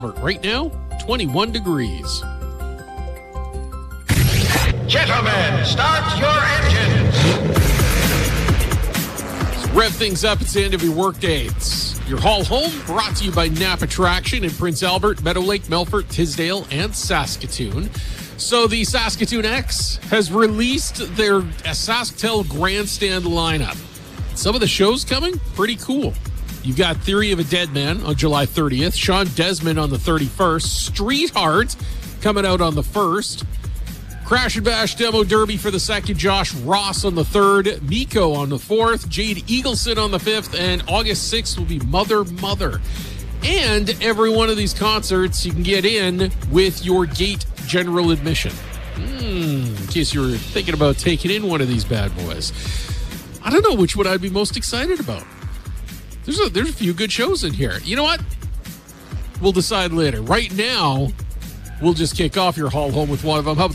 But right now, 21 degrees. Gentlemen, start your engines. Let's rev things up. It's the end of your workday. It's your haul home, brought to you by Napa Traction in Prince Albert, Meadow Lake, Melfort, Tisdale, and Saskatoon. So the Saskatoon X has released their SaskTel Grandstand lineup. Some of the shows coming, pretty cool. You've got Theory of a Dead Man on July 30th, Sean Desmond on the 31st, Streetheart coming out on the 1st, Crash and Bash Demo Derby for the 2nd, Josh Ross on the 3rd, Miko on the 4th, Jade Eagleson on the 5th, and August 6th will be Mother. And every one of these concerts you can get in with your gate general admission. In case you were thinking about taking in one of these bad boys. I don't know which one I'd be most excited about. There's a few good shows in here. You know what? We'll decide later. Right now, we'll just kick off your haul home with one of them.